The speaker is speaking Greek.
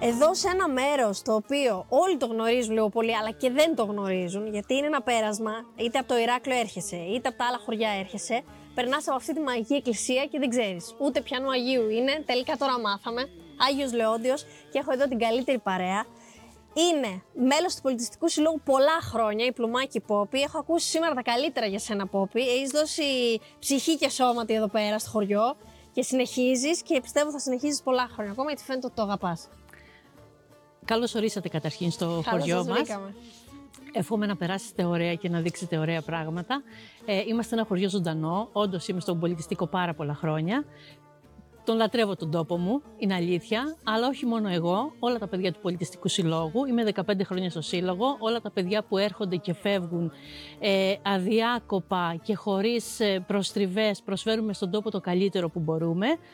εδώ σε ένα μέρος το οποίο όλοι το γνωρίζουν λίγο πολύ, αλλά και δεν το γνωρίζουν, γιατί είναι ένα πέρασμα, είτε από το Ηράκλειο έρχεσαι, είτε από τα άλλα χωριά έρχεσαι, περνάς από αυτή τη μαγική εκκλησία και δεν ξέρεις ούτε ποιανού Αγίου είναι. Τελικά τώρα μάθαμε. Άγιος Λεόντιος, και έχω εδώ την καλύτερη παρέα. Είναι μέλος του Πολιτιστικού Συλλόγου πολλά χρόνια, η Πλουμάκη Πόπη. Έχω ακούσει σήμερα τα καλύτερα για σένα, Πόπη. Έχεις δώσει ψυχή και σώματι εδώ πέρα στο χωριό και συνεχίζεις, και πιστεύω θα συνεχίζεις πολλά χρόνια ακόμα, γιατί φαίνεται ότι το αγαπάς. Καλώς ορίσατε καταρχήν στο χωριό μας. Εύχομαι να περάσετε ωραία και να δείξετε ωραία πράγματα. Είμαστε ένα χωριό ζωντανό. Όντως είμαι στον πολιτιστικό πάρα πολλά χρόνια. Τον λατρεύω τον τόπο μου, είναι αλήθεια, αλλά όχι μόνο εγώ, όλα τα παιδιά του Πολιτιστικού Συλλόγου. Είμαι 15 χρόνια στο Σύλλογο, όλα τα παιδιά που έρχονται και φεύγουν αδιάκοπα και χωρίς προστριβές, προσφέρουμε στον τόπο το καλύτερο που μπορούμε.